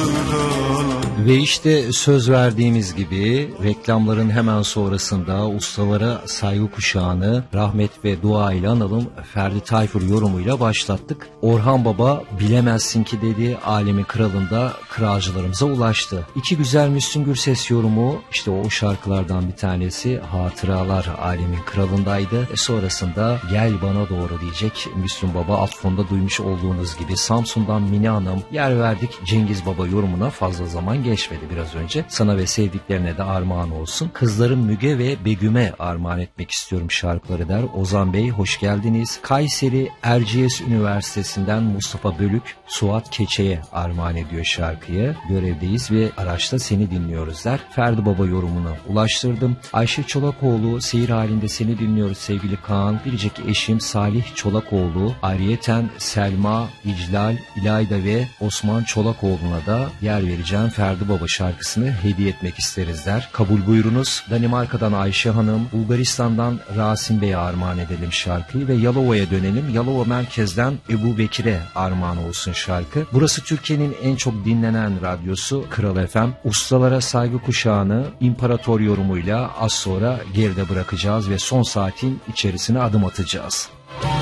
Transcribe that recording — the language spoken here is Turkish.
Ve işte söz verdiğimiz gibi reklamların hemen sonrasında ustalara saygı kuşağını rahmet ve dua ile analım. Ferdi Tayfur yorumuyla başlattık. Orhan Baba bilemezsin ki dedi, alemin kralında kralcılarımıza ulaştı. İki güzel Müslüm Gürses yorumu, işte o şarkılardan bir tanesi Hatıralar alemin kralındaydı. Sonrasında Gel Bana Doğru diyecek Müslüm Baba, alt fonda duymuş olduğunuz gibi. Samsun'dan Mine Hanım, yer verdik Cengiz Baba yorumuna, fazla zaman geçmedi biraz önce. Sana ve sevdiklerine de armağan olsun. Kızlarım Müge ve Begüm'e armağan etmek istiyorum şarkıları der. Ozan Bey hoş geldiniz. Kayseri Erciyes Üniversitesi'nden Mustafa Bölük, Suat Keçe'ye armağan ediyor şarkıyı. Görevdeyiz ve araçta seni dinliyoruz der. Ferdi Baba yorumunu ulaştırdım. Ayşe Çolakoğlu, seyir halinde seni dinliyoruz sevgili Kaan. Biricik eşim Salih Çolakoğlu, ayrıyeten Selma, İclal, İlayda ve Osman Çolakoğlu'na da yer vereceğim Ferdi Baba şarkısını hediye etmek isteriz der. Kabul buyurunuz. Danimarka'dan Ayşe Hanım, Bulgaristan'dan Rasim Bey'e armağan edelim şarkıyı ve Yalova'ya dönelim. Yalova merkezden Ebu Bekir'e armağan olsun şarkı. Burası Türkiye'nin en çok dinlenen radyosu Kral FM. Ustalara saygı kuşağını İmparator yorumuyla az sonra geride bırakacağız ve son saatin içerisine adım atacağız.